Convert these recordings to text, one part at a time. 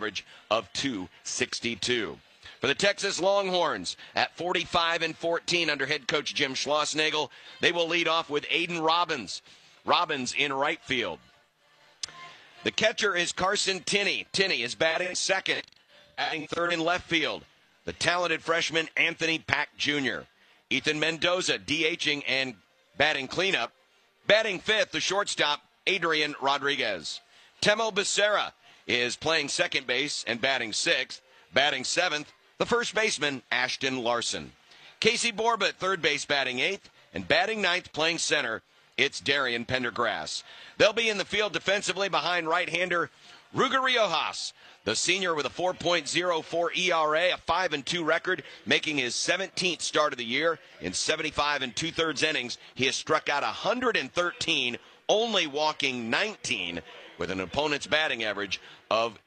average of .262. For the Texas Longhorns, at 45-14 under head coach Jim Schlossnagle, they will lead off with Aiden Robbins. Robbins in right field. The catcher is Carson Tinney. Tinney is batting second, batting third in left field. The talented freshman Anthony Pack Jr. Ethan Mendoza DHing and batting cleanup. Batting fifth, the shortstop Adrian Rodriguez. Temo Becerra is playing second base and batting sixth. Batting seventh, the first baseman Ashton Larson. Casey Borba at third base batting eighth, and batting ninth playing center, it's Darian Pendergrass. They'll be in the field defensively behind right-hander Ruger Riojas, the senior with a 4.04 ERA, a 5-2 record, making his 17th start of the year. In 75 2/3 innings, he has struck out 113, only walking 19, with an opponent's batting average of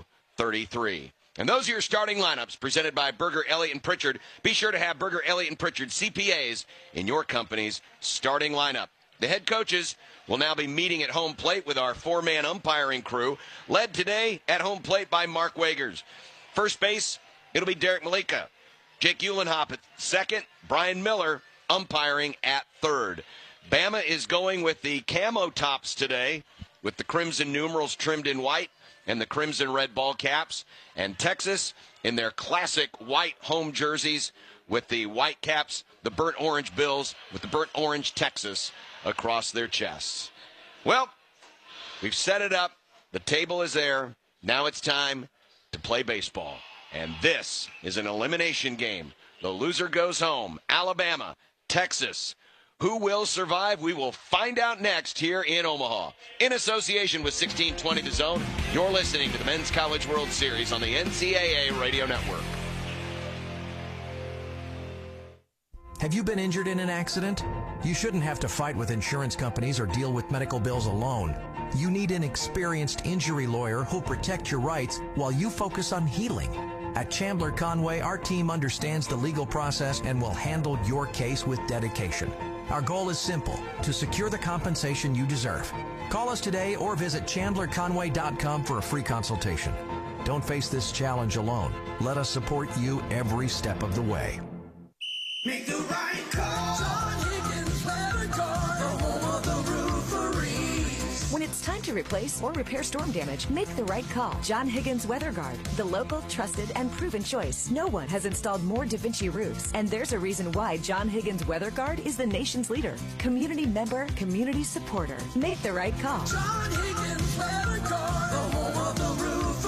.233. And those are your starting lineups presented by Berger, Elliott & Pritchard. Be sure to have Berger, Elliott & Pritchard CPAs in your company's starting lineup. The head coaches will now be meeting at home plate with our four-man umpiring crew, led today at home plate by Mark Wagers. First base, it'll be Derek Malika. Jake Uhlenhop at second, Brian Miller umpiring at third. Bama is going with the camo tops today, with the crimson numerals trimmed in white and the crimson red ball caps. And Texas in their classic white home jerseys with the white caps, the burnt orange Bills with the burnt orange Texas across their chests. Well, we've set it up. The table is there. Now it's time to play baseball. And this is an elimination game. The loser goes home. Alabama, Texas. Who will survive? We will find out next here in Omaha. In association with 1620 The Zone, you're listening to the Men's College World Series on the NCAA Radio Network. Have you been injured in an accident? You shouldn't have to fight with insurance companies or deal with medical bills alone. You need an experienced injury lawyer who'll protect your rights while you focus on healing. At Chandler Conway, our team understands the legal process and will handle your case with dedication. Our goal is simple, to secure the compensation you deserve. Call us today or visit chandlerconway.com for a free consultation. Don't face this challenge alone. Let us support you every step of the way. Make the right call. John Higgins Weather Guard, the home of the roofery. When it's time to replace or repair storm damage, make the right call. John Higgins Weather Guard, the local, trusted, and proven choice. No one has installed more DaVinci roofs, and there's a reason why John Higgins Weather Guard is the nation's leader. Community member, community supporter. Make the right call. John Higgins Weather Guard, the home of the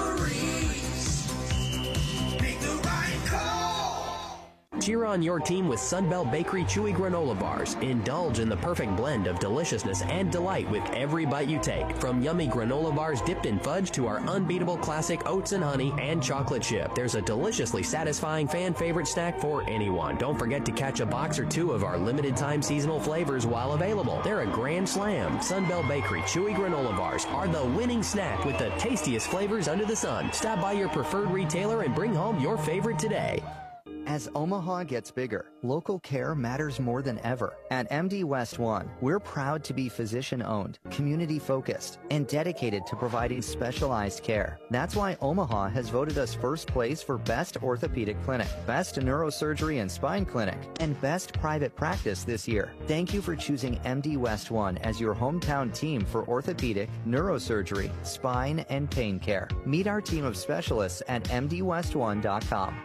roofery. Make the right call. Cheer on your team with Sunbelt Bakery Chewy Granola Bars. Indulge in the perfect blend of deliciousness and delight with every bite you take. From yummy granola bars dipped in fudge to our unbeatable classic oats and honey and chocolate chip, there's a deliciously satisfying fan favorite snack for anyone. Don't forget to catch a box or two of our limited time seasonal flavors while available. They're a grand slam. Sunbelt Bakery Chewy Granola Bars are the winning snack with the tastiest flavors under the sun. Stop by your preferred retailer and bring home your favorite today. As Omaha gets bigger, local care matters more than ever. At MD West One, we're proud to be physician-owned, community-focused, and dedicated to providing specialized care. That's why Omaha has voted us first place for Best Orthopedic Clinic, Best Neurosurgery and Spine Clinic, and Best Private Practice this year. Thank you for choosing MD West One as your hometown team for orthopedic, neurosurgery, spine, and pain care. Meet our team of specialists at mdwest1.com.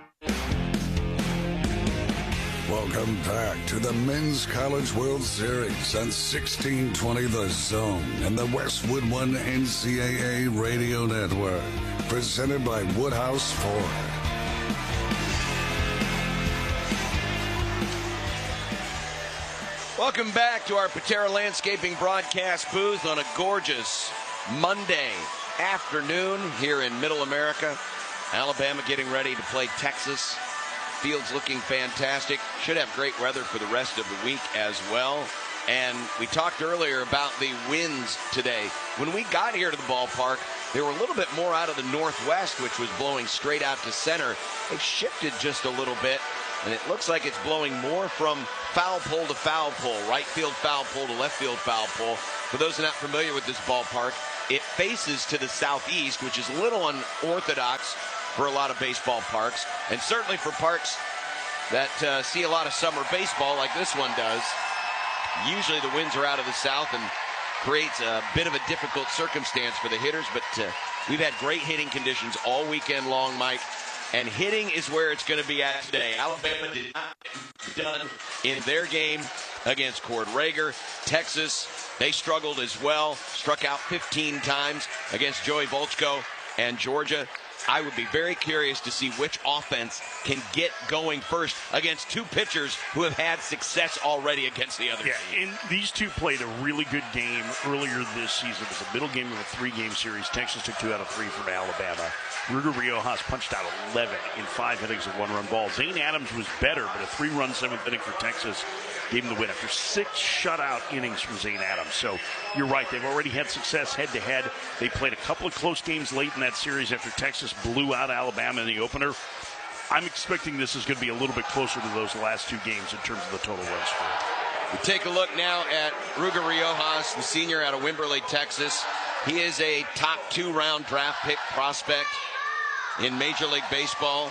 Welcome back to the Men's College World Series on 1620 The Zone and the Westwood One NCAA Radio Network. Presented by Woodhouse Ford. Welcome back to our Patera Landscaping broadcast booth on a gorgeous Monday afternoon here in Middle America. Alabama getting ready to play Texas. Field's looking fantastic. Should have great weather for the rest of the week as well. And we talked earlier about the winds today. When we got here to the ballpark, they were a little bit more out of the northwest, which was blowing straight out to center. They've shifted just a little bit, and it looks like it's blowing more from foul pole to foul pole, right field foul pole to left field foul pole. For those not familiar with this ballpark, it faces to the southeast, which is a little unorthodox for a lot of baseball parks, and certainly for parks that see a lot of summer baseball like this one does. Usually the winds are out of the south and creates a bit of a difficult circumstance for the hitters, but we've had great hitting conditions all weekend long, Mike, and hitting is where it's going to be at today. Alabama did not get done in their game against Cord Rager. Texas, they struggled as well, struck out 15 times against Joey Volchko and Georgia. I would be very curious to see which offense can get going first against two pitchers who have had success already against the other team. And these two played a really good game earlier this season. It was the middle game of a 3-game series. Texas took 2 out of 3 from Alabama. Ruger Riojas punched out 11 in 5 innings of 1-run ball. Zane Adams was better, but a 3-run 7th inning for Texas gave him the win after 6 shutout innings from Zane Adams. So you're right. They've already had success head-to-head. They played a couple of close games late in that series after Texas blew out Alabama in the opener. I'm expecting this is going to be a little bit closer to those last 2 games in terms of the total run score. We take a look now at Ruger Riojas, the senior out of Wimberley, Texas. He is a top 2-round draft pick prospect in Major League Baseball.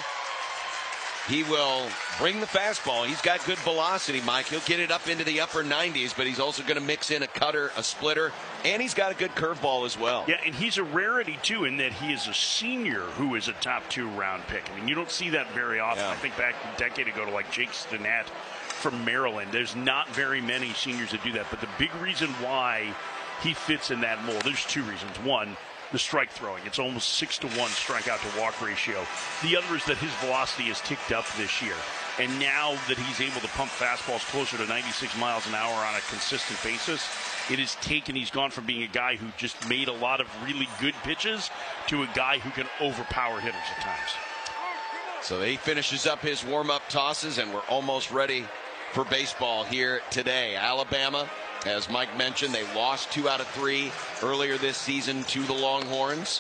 He will bring the fastball. He's got good velocity, Mike. He'll get it up into the upper 90s, but he's also going to mix in a cutter, a splitter, and he's got a good curveball as well. Yeah, and he's a rarity, too, in that he is a senior who is a top 2-round pick. I mean, you don't see that very often. Yeah. I think back a decade ago to like Jake Stinnett from Maryland. There's not very many seniors that do that, but the big reason why he fits in that mold, there's 2 reasons. One, the strike throwing. It's almost 6-to-1 strikeout to walk ratio. The other is that his velocity has ticked up this year. And now that he's able to pump fastballs closer to 96 miles an hour on a consistent basis, he's gone from being a guy who just made a lot of really good pitches to a guy who can overpower hitters at times. So he finishes up his warm-up tosses, and we're almost ready for baseball here today. Alabama, as Mike mentioned, they lost 2 out of 3 earlier this season to the Longhorns.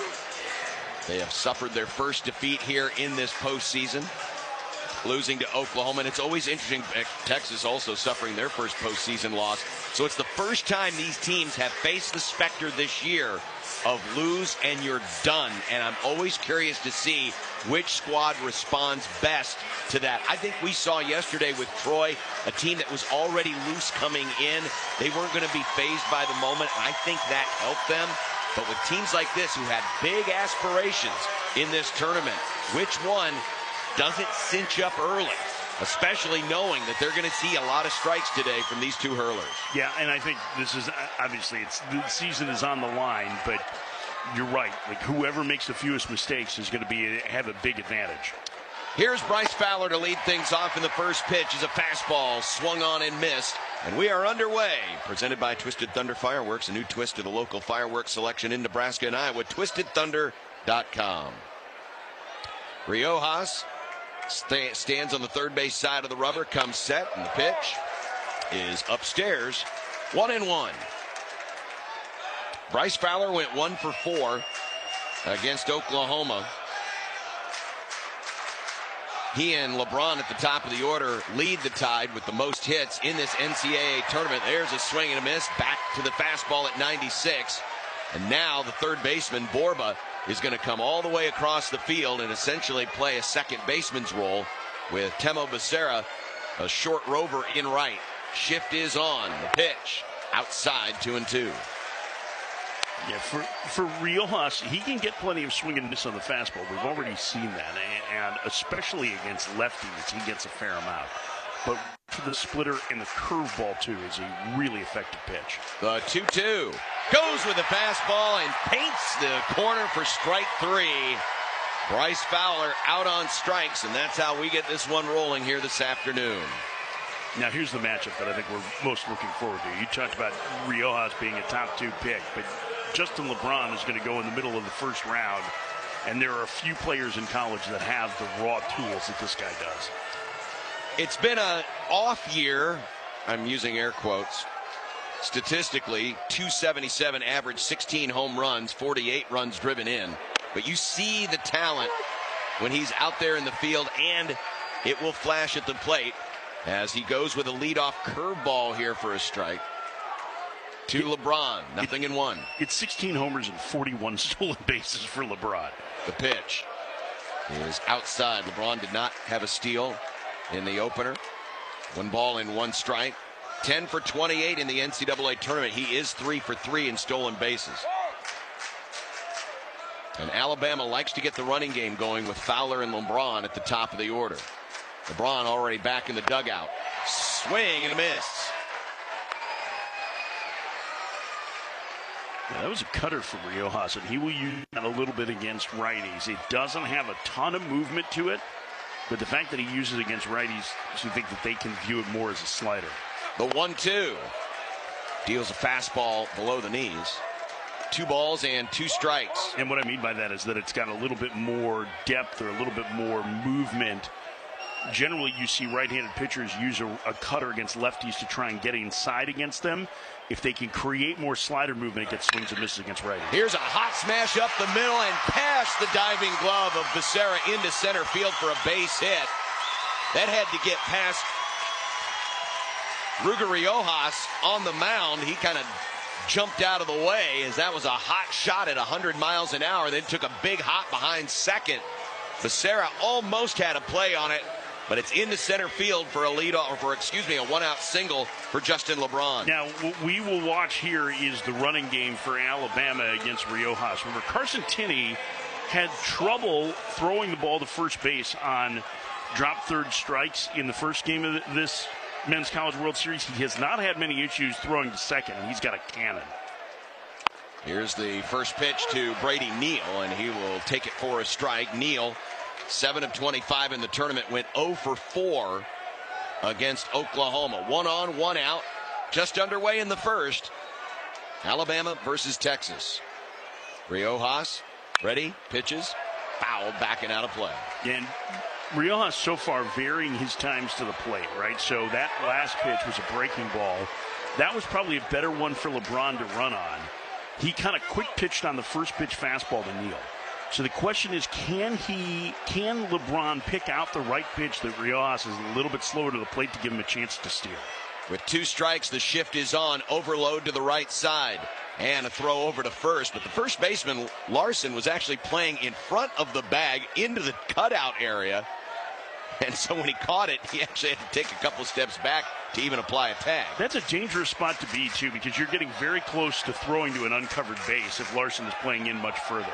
They have suffered their first defeat here in this postseason, losing to Oklahoma. And it's always interesting, Texas also suffering their first postseason loss. So it's the first time these teams have faced the specter this year of lose and you're done. And I'm always curious to see which squad responds best to that. I think we saw yesterday with Troy, a team that was already loose coming in. They weren't going to be fazed by the moment, and I think that helped them. But with teams like this who had big aspirations in this tournament, which one doesn't cinch up early, especially knowing that they're going to see a lot of strikes today from these 2 hurlers? Yeah, and I think this is obviously the season is on the line, but you're right. Like whoever makes the fewest mistakes is going to have a big advantage. Here's Bryce Fowler to lead things off in the first pitch as a fastball swung on and missed. And we are underway. Presented by Twisted Thunder Fireworks, a new twist to the local fireworks selection in Nebraska and Iowa. TwistedThunder.com. Riojas stands on the third base side of the rubber, comes set, and the pitch is upstairs. 1-1. Bryce Fowler went 1 for 4 against Oklahoma. He and LeBron at the top of the order lead the Tide with the most hits in this NCAA tournament. There's a swing and a miss, back to the fastball at 96. And now the third baseman, Borba, is going to come all the way across the field and essentially play a second baseman's role with Temo Becerra, a short rover in right. Shift is on. The pitch outside, 2-2. Yeah, for Riojas, he can get plenty of swing and miss on the fastball. We've already seen that, and especially against lefties, he gets a fair amount. But for the splitter and the curveball, too, is a really effective pitch. The 2-2 goes with the fastball and paints the corner for strike 3. Bryce Fowler out on strikes, and that's how we get this one rolling here this afternoon. Now, here's the matchup that I think we're most looking forward to. You talked about Riojas being a top 2 pick, but Justin LeBron is going to go in the middle of the first round, and there are a few players in college that have the raw tools that this guy does. It's been an off year, I'm using air quotes, statistically, 277 average, 16 home runs, 48 runs driven in. But you see the talent when he's out there in the field, and it will flash at the plate as he goes with a leadoff curveball here for a strike. to LeBron. Nothing in one. It's 16 homers and 41 stolen bases for LeBron. The pitch is outside. LeBron did not have a steal in the opener. 1 ball and 1 strike. 10 for 28 in the NCAA tournament. He is 3 for 3 in stolen bases. And Alabama likes to get the running game going with Fowler and LeBron at the top of the order. LeBron already back in the dugout. Swing and a miss. Yeah, that was a cutter for Riojas, and he will use that a little bit against righties. It doesn't have a ton of movement to it, but the fact that he uses it against righties, you think that they can view it more as a slider. The 1-2 deals a fastball below the knees. 2 balls and 2 strikes. And what I mean by that is that it's got a little bit more depth or a little bit more movement. Generally, you see right-handed pitchers use a cutter against lefties to try and get inside against them. If they can create more slider movement, it gets swings and misses against righties. Here's a hot smash up the middle and past the diving glove of Becerra into center field for a base hit. That had to get past Ruger Riojas on the mound. He kind of jumped out of the way as that was a hot shot at 100 miles an hour. Then took a big hop behind second. Becerra almost had a play on it, but it's into center field for a a one-out single for Justin LeBron. Now, what we will watch here is the running game for Alabama against Riojas. Remember, Carson Tinney had trouble throwing the ball to first base on drop third strikes in the first game of this Men's College World Series. He has not had many issues throwing to second, and he's got a cannon. Here's the first pitch to Brady Neal, and he will take it for a strike. Neal, 7 of 25 in the tournament, went 0 for 4 against Oklahoma. 1 on, 1 out, just underway in the first. Alabama versus Texas. Riojas, ready, pitches, fouled, backing out of play. And Riojas so far varying his times to the plate, right? So that last pitch was a breaking ball. That was probably a better one for LeBron to run on. He kind of quick pitched on the first pitch fastball to Neal. So the question is, can LeBron pick out the right pitch that Riojas is a little bit slower to the plate to give him a chance to steal? With 2 strikes, the shift is on. Overload to the right side. And a throw over to first. But the first baseman, Larson, was actually playing in front of the bag into the cutout area. And so when he caught it, he actually had to take a couple steps back to even apply a tag. That's a dangerous spot to be, too, because you're getting very close to throwing to an uncovered base if Larson is playing in much further.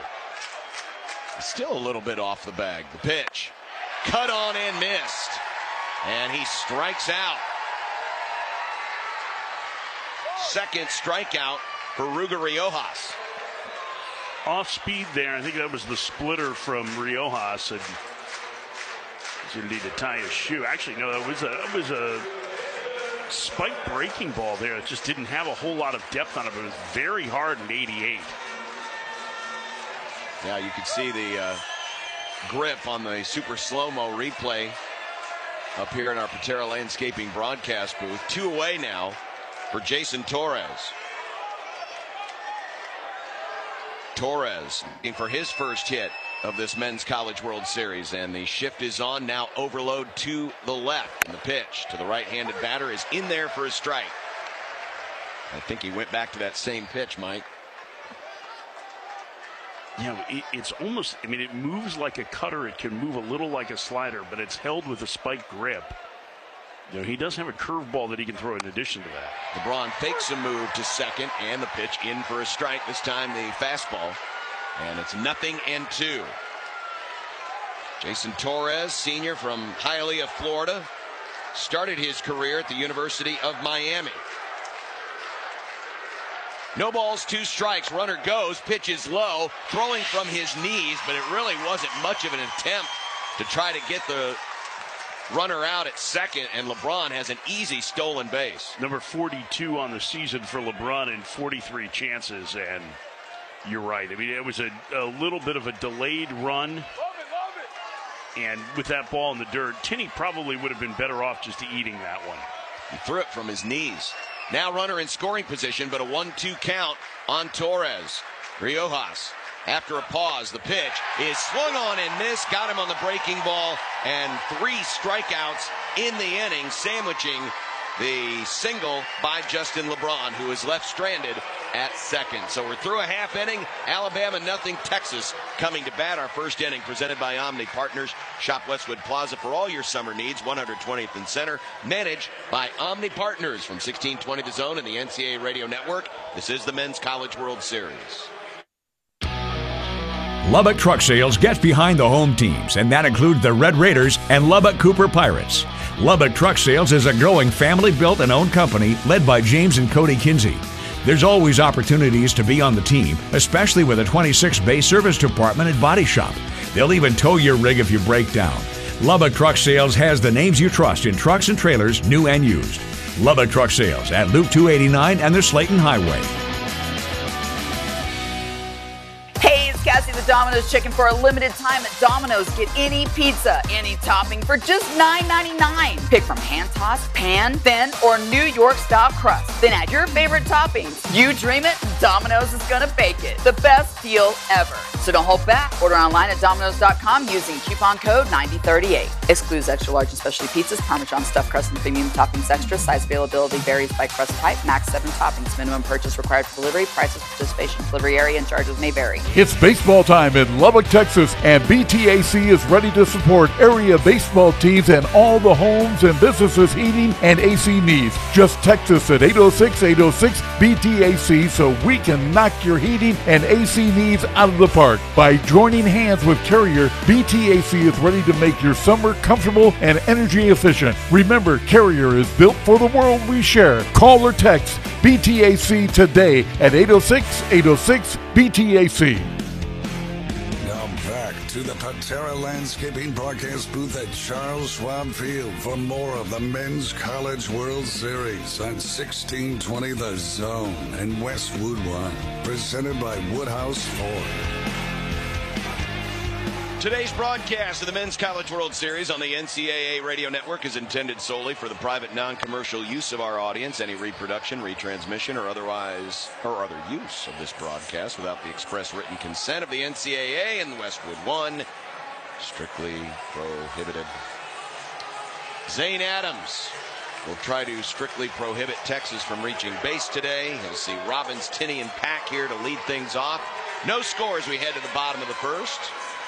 Still a little bit off the bag. The pitch. Cut on and missed. And he strikes out. Second strikeout for Ruger Riojas. Off speed there. I think that was the splitter from Riojas. And he's going to need to tie his shoe. Actually, no, that was a spike breaking ball there. It just didn't have a whole lot of depth on it, but it was very hard in 88. Now you can see the grip on the super slow-mo replay up here in our Patera Landscaping broadcast booth. 2 away now for Jason Torres. Torres looking for his first hit of this Men's College World Series, and the shift is on. Now overload to the left, and the pitch to the right-handed batter is in there for a strike. I think he went back to that same pitch, Mike. Yeah, it's almost, I mean, it moves like a cutter. It can move a little like a slider, but it's held with a spike grip. You know, he does have a curveball that he can throw in addition to that. LeBron fakes a move to second, and the pitch in for a strike. This time the fastball, and it's 0-2. Jason Torres, senior from Hialeah, Florida, started his career at the University of Miami. No balls, 2 strikes. Runner goes, pitch is low, throwing from his knees, but it really wasn't much of an attempt to try to get the runner out at second, and LeBron has an easy stolen base. Number 42 on the season for LeBron in 43 chances, and you're right. I mean, it was a little bit of a delayed run, and with that ball in the dirt, Tinney probably would have been better off just eating that one. He threw it from his knees. Now runner in scoring position, but a 1-2 count on Torres. Riojas, after a pause, the pitch is swung on and missed. Got him on the breaking ball, and 3 strikeouts in the inning, sandwiching the single by Justin LeBron, who is left stranded at second. So we're through a half inning. Alabama nothing, Texas coming to bat. Our first inning presented by Omni Partners. Shop Westwood Plaza for all your summer needs. 120th and Center. Managed by Omni Partners from 1620 The Zone and the NCAA Radio Network. This is the Men's College World Series. Lubbock Truck Sales gets behind the home teams, and that includes the Red Raiders and Lubbock Cooper Pirates. Lubbock Truck Sales is a growing family-built and owned company led by James and Cody Kinsey. There's always opportunities to be on the team, especially with a 26-bay service department and body shop. They'll even tow your rig if you break down. Lubbock Truck Sales has the names you trust in trucks and trailers, new and used. Lubbock Truck Sales at Loop 289 and the Slayton Highway. Cassie the Domino's Chicken for a limited time at Domino's. Get any pizza, any topping for just $9.99. Pick from hand tossed, pan, thin, or New York style crust. Then add your favorite toppings. You dream it, Domino's is gonna bake it. The best deal ever. So don't hold back. Order online at Domino's.com using coupon code 9038. Excludes extra large and specialty pizzas, Parmesan stuffed crust, and premium toppings extra. Size availability varies by crust type. Max 7 toppings. Minimum purchase required for delivery. Prices, participation, delivery area, and charges may vary. It's baseball time in Lubbock, Texas, and BTAC is ready to support area baseball teams and all the homes and businesses heating and AC needs. Just text us at 806-806-BTAC so we can knock your heating and AC needs out of the park. By joining hands with Carrier, BTAC is ready to make your summer comfortable and energy efficient. Remember, Carrier is built for the world we share. Call or text BTAC today at 806-806-BTAC. Back to the Patera Landscaping broadcast booth at Charles Schwab Field for more of the Men's College World Series on 1620 The Zone and Westwood One, presented by Woodhouse Ford. Today's broadcast of the Men's College World Series on the NCAA Radio Network is intended solely for the private, non-commercial use of our audience. Any reproduction, retransmission, or other use of this broadcast without the express written consent of the NCAA and Westwood One, strictly prohibited. Zane Adams will try to strictly prohibit Texas from reaching base today. He'll see Robbins, Tinney, and Pack here to lead things off. No scores. We head to the bottom of the first.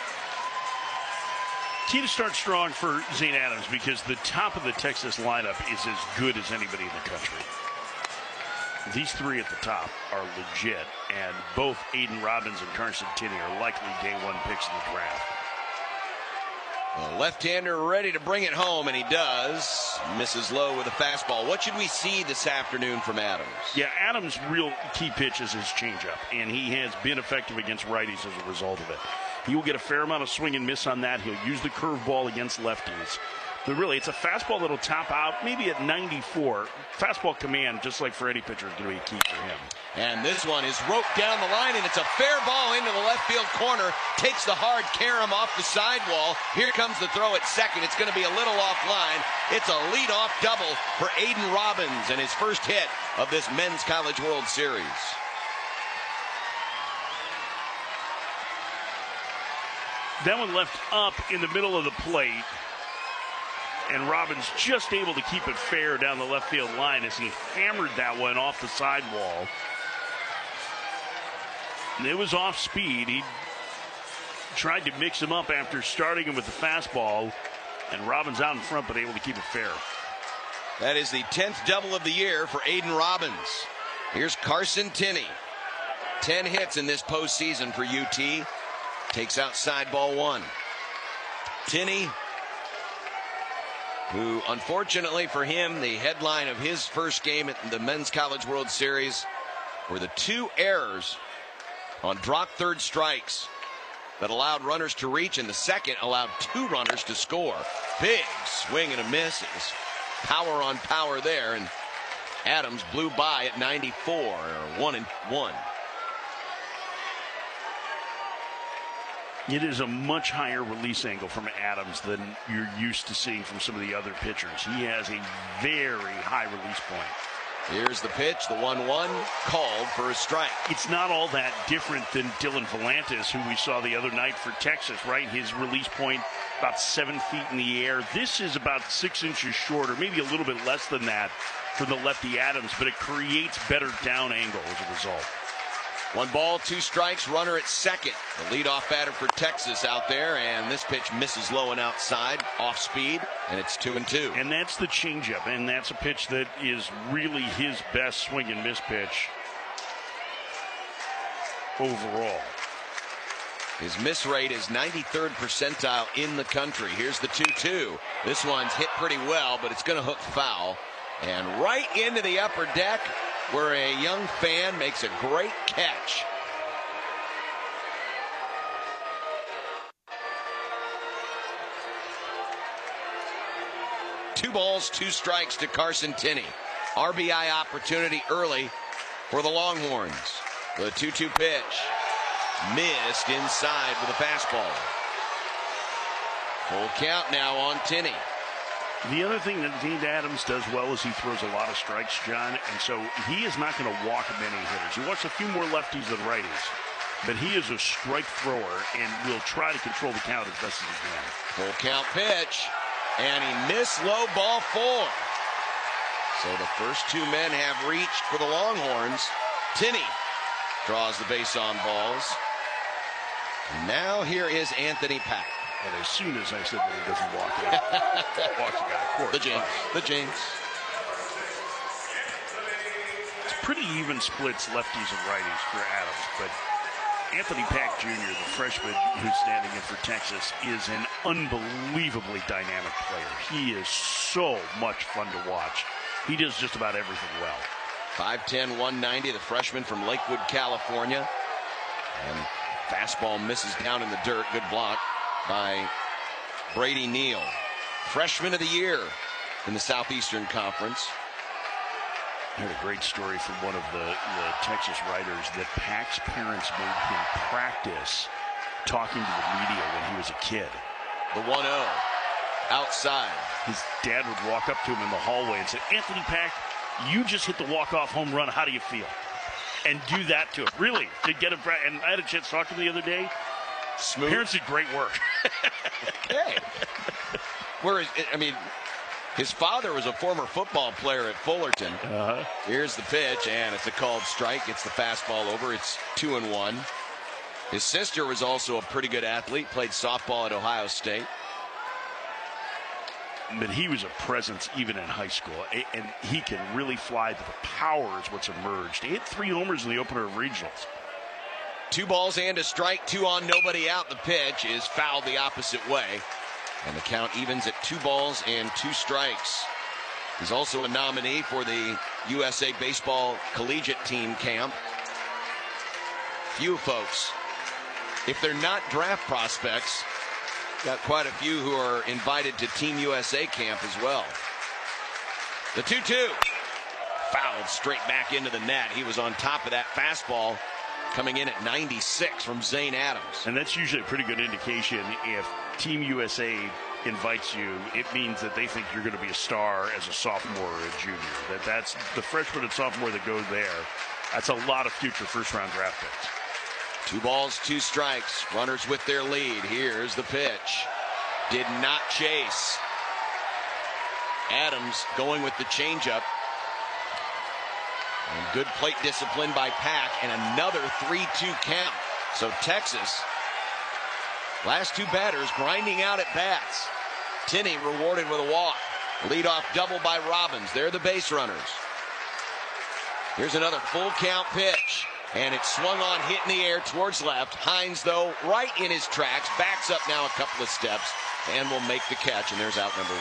Key to start strong for Zane Adams because the top of the Texas lineup is as good as anybody in the country. These three at the top are legit, and both Aiden Robbins and Carson Tinney are likely day one picks in the draft. The left-hander ready to bring it home, and he does. Misses low with a fastball. What should we see this afternoon from Adams? Yeah, Adams' real key pitch is his changeup, and he has been effective against righties as a result of it. He will get a fair amount of swing and miss on that. He'll use the curveball against lefties. But really, it's a fastball that'll top out maybe at 94. Fastball command, just like for any pitcher, is going to be a key for him. And this one is roped down the line, and it's a fair ball into the left field corner. Takes the hard carom off the sidewall. Here comes the throw at second. It's going to be a little offline. It's a leadoff double for Aiden Robbins and his first hit of this Men's College World Series. That one left up in the middle of the plate. And Robbins just able to keep it fair down the left field line as he hammered that one off the sidewall. And it was off speed. He tried to mix him up after starting him with the fastball. And Robbins out in front, but able to keep it fair. That is the 10th double of the year for Aiden Robbins. Here's Carson Tinney. 10 hits in this postseason for UT. Takes outside ball one. Tinney, who unfortunately for him, the headline of his first game at the Men's College World Series were the two errors on drop third strikes that allowed runners to reach, and the second allowed two runners to score. Big swing and a miss. It was power on power there, and Adams blew by at 94, or 1-1. It is a much higher release angle from Adams than you're used to seeing from some of the other pitchers. He has a very high release point. Here's the pitch, the 1-1, called for a strike. It's not all that different than Dylan Volantis, who we saw the other night for Texas, right? His release point about 7 feet in the air. This is about 6 inches shorter, maybe a little bit less than that. for the lefty Adams, but it creates better down angle as a result. 1 ball, 2 strikes, runner at second. The leadoff batter for Texas out there, and this pitch misses low and outside, off speed, and it's 2-2. And that's the changeup, and that's a pitch that is really his best swing and miss pitch overall. His miss rate is 93rd percentile in the country. Here's the 2-2. This one's hit pretty well, but it's going to hook foul. And right into the upper deck, where a young fan makes a great catch. Two balls, 2 strikes to Carson Tinney. RBI opportunity early for the Longhorns. The 2-2 pitch. Missed inside with a fastball. Full count now on Tinney. The other thing that Dean Adams does well is he throws a lot of strikes, John, and so he is not going to walk many hitters. He wants a few more lefties than righties, but he is a strike thrower and will try to control the count as best as he can. Full count pitch, and he missed low, ball 4. So the first 2 men have reached for the Longhorns. Tinney draws the base on balls. And now here is Anthony Pack. And as soon as I said that he doesn't walk in, walks the guy, of course. The James. It's pretty even splits, lefties and righties for Adams, but Anthony Pack Jr., the freshman who's standing in for Texas, is an unbelievably dynamic player. He is so much fun to watch. He does just about everything well. 5'10", 190, the freshman from Lakewood, California. And fastball misses down in the dirt. Good block by Brady Neal. Freshman of the year in the Southeastern Conference. I heard a great story from one of the Texas writers that Pack's parents made him practice talking to the media when he was a kid. The 1-0 outside. His dad would walk up to him in the hallway and say, Anthony Pack, you just hit the walk-off home run. How do you feel? And do that to him. Really, to get him. And I had a chance to talk to him the other day. Smooth. Parents did great work. Okay. His father was a former football player at Fullerton. Here's the pitch, and it's a called strike. It's the fastball over. It's 2-1. His sister was also a pretty good athlete, played softball at Ohio State. But he was a presence even in high school, and he can really fly. The power is what's emerged. He hit 3 homers in the opener of regionals. 2 balls and a strike, 2 on, nobody out. The pitch is fouled the opposite way, and the count evens at 2 balls and 2 strikes. He's also a nominee for the USA Baseball Collegiate Team Camp. Few folks, if they're not draft prospects, got quite a few who are invited to Team USA camp as well. The 2-2. Fouled straight back into the net. He was on top of that fastball coming in at 96 from Zane Adams. And that's usually a pretty good indication. If Team USA invites you, it means that they think you're going to be a star as a sophomore or a junior. That's the freshman and sophomore that goes there. That's a lot of future first-round draft picks. 2 balls, 2 strikes. Runners with their lead. Here's the pitch. Did not chase. Adams going with the changeup. And good plate discipline by Pack, and another 3-2 count. So Texas, last 2 batters grinding out at bats. Tinney rewarded with a walk. Leadoff double by Robbins. They're the base runners. Here's another full count pitch. And it's swung on, hit in the air towards left. Hines, though, right in his tracks, backs up now a couple of steps and will make the catch. And there's out number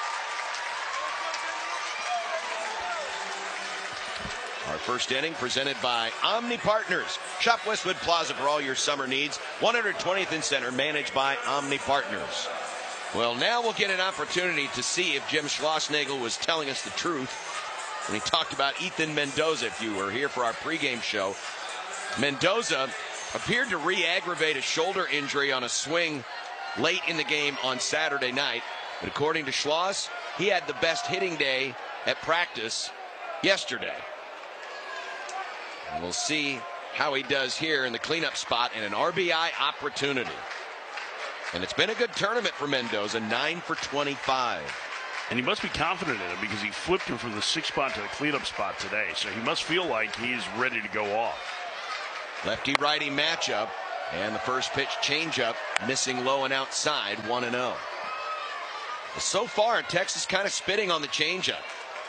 1. Our first inning presented by Omni Partners. Shop Westwood Plaza for all your summer needs. 120th and Center, managed by Omni Partners. Well, now we'll get an opportunity to see if Jim Schlossnagle was telling us the truth when he talked about Ethan Mendoza. If you were here for our pregame show, Mendoza appeared to re-aggravate a shoulder injury on a swing late in the game on Saturday night. But according to Schloss, he had the best hitting day at practice yesterday. And we'll see how he does here in the cleanup spot and an RBI opportunity. And it's been a good tournament for Mendoza, 9 for 25. And he must be confident in it because he flipped him from the 6th spot to the cleanup spot today. So he must feel like he's ready to go off. Lefty-righty matchup. And the first pitch changeup, missing low and outside, 1-0. So far, Texas kind of spitting on the changeup.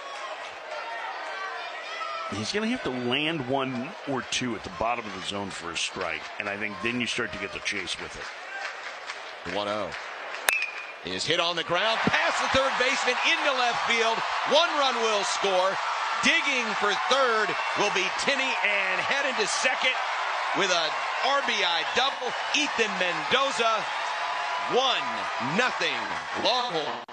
He's going to have to land 1 or 2 at the bottom of the zone for a strike. And I think then you start to get the chase with it. 1-0. Is hit on the ground, past the third baseman, into left field. 1 run will score. Digging for third will be Tinney, and headed to second with a RBI double. Ethan Mendoza. 1-0 Longhorns.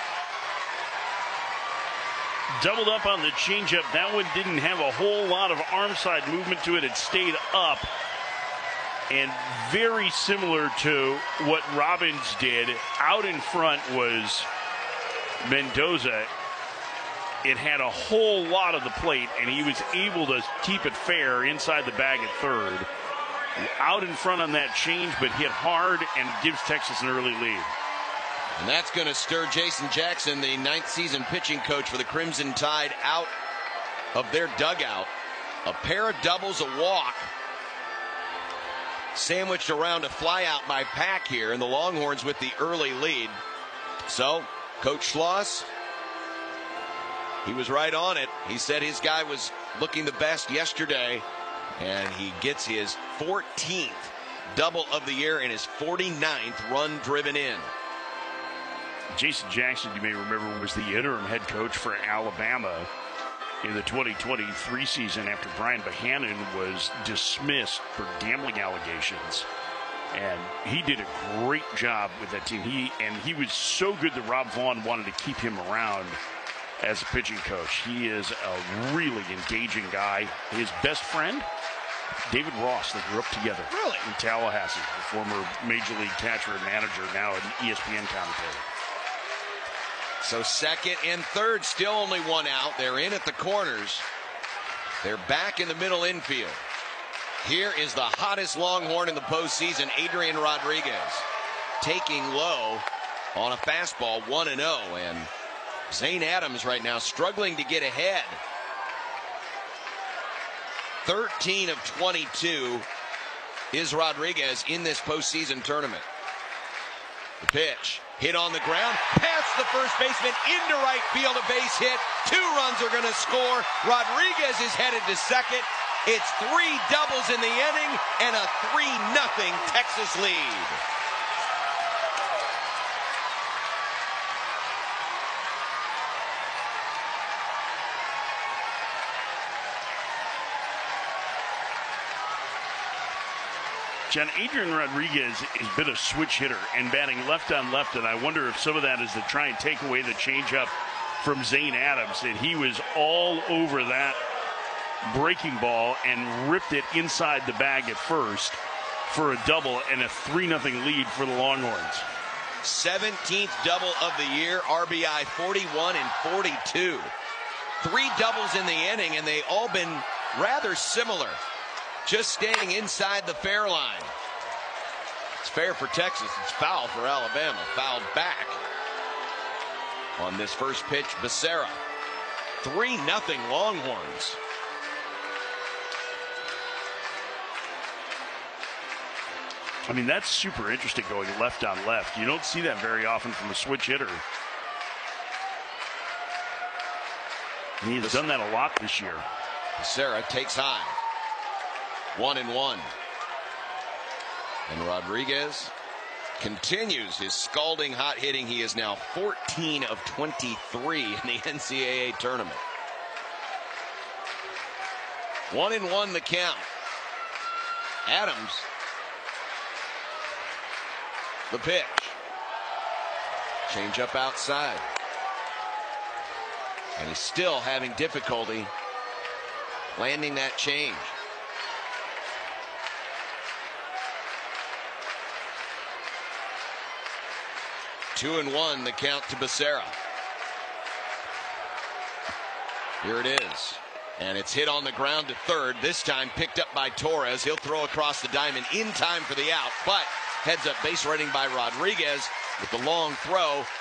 Doubled up on the changeup. That one didn't have a whole lot of arm side movement to it. It stayed up. And very similar to what Robbins did. Out in front was Mendoza. It had a whole lot of the plate, and he was able to keep it fair inside the bag at third. Out in front on that change, but hit hard and gives Texas an early lead. And that's going to stir Jason Jackson, the 9th season pitching coach for the Crimson Tide, out of their dugout. A pair of doubles, a walk, sandwiched around a flyout by Pack here, and the Longhorns with the early lead. So, Coach Schloss, he was right on it. He said his guy was looking the best yesterday, and he gets his 14th double of the year and his 49th run driven in. Jason Jackson, you may remember, was the interim head coach for Alabama in the 2023 season after Brian Bohannon was dismissed for gambling allegations. And he did a great job with that team. He was so good that Rob Vaughn wanted to keep him around as a pitching coach. He is a really engaging guy. His best friend, David Ross, they grew up together. Really? In Tallahassee, the former Major League catcher and manager, now an ESPN commentator. So second and third, still only 1 out. They're in at the corners. They're back in the middle infield. Here is the hottest Longhorn in the postseason, Adrian Rodriguez, taking low on a fastball, 1-0. And Zane Adams right now struggling to get ahead. 13 of 22 is Rodriguez in this postseason tournament. The pitch, hit on the ground, past the first baseman, into right field, a base hit. 2 runs are going to score. Rodriguez is headed to second. It's 3 doubles in the inning and a 3-0 Texas lead. John, Adrian Rodriguez has been a switch hitter and batting left on left, and I wonder if some of that is to try and take away the changeup from Zane Adams, and he was all over that breaking ball and ripped it inside the bag at first for a double and a 3-0 lead for the Longhorns. 17th double of the year, RBI 41 and 42. 3 doubles in the inning, and they all been rather similar. Just staying inside the fair line. It's fair for Texas. It's foul for Alabama. Fouled back on this first pitch, Becerra. 3-0 Longhorns. I mean, that's super interesting going left on left. You don't see that very often from a switch hitter. And he's done that a lot this year. Becerra takes high. 1-1. And Rodriguez continues his scalding hot hitting. He is now 14 of 23 in the NCAA tournament. 1-1 the count. Adams. The pitch. Change up outside. And he's still having difficulty landing that change. 2-1 the count to Becerra. Here it is. And it's hit on the ground to third. This time picked up by Torres. He'll throw across the diamond in time for the out. But heads up base running by Rodriguez with the long throw.